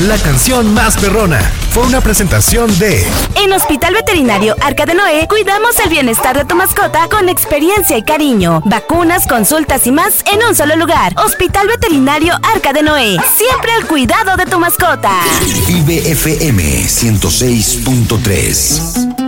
la canción más perrona. Fue una presentación de... En Hospital Veterinario Arca de Noé, cuidamos el bienestar de tu mascota con experiencia y cariño. Vacunas, consultas y más en un solo lugar. Hospital Veterinario Arca de Noé. Siempre al cuidado de tu mascota. Vive FM 106.3.